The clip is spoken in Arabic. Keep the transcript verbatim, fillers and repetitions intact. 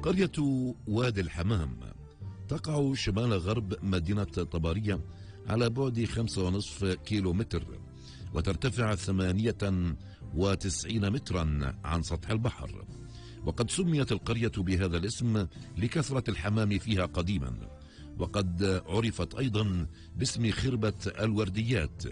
قرية وادي الحمام تقع شمال غرب مدينة طبرية على بعد خمسة ونصف كيلو متر، وترتفع ثمانية وتسعين مترا عن سطح البحر. وقد سميت القرية بهذا الاسم لكثرة الحمام فيها قديما، وقد عرفت أيضا باسم خربة الورديات